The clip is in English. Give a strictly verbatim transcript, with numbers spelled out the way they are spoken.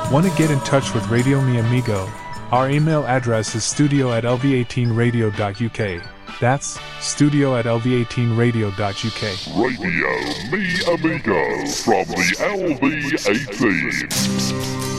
Want to get in touch with Radio Mi Amigo? Our email address is studio at l v eighteen radio dot u k. That's studio at l v eighteen radio dot u k. Radio Mi Amigo from the L V eighteen.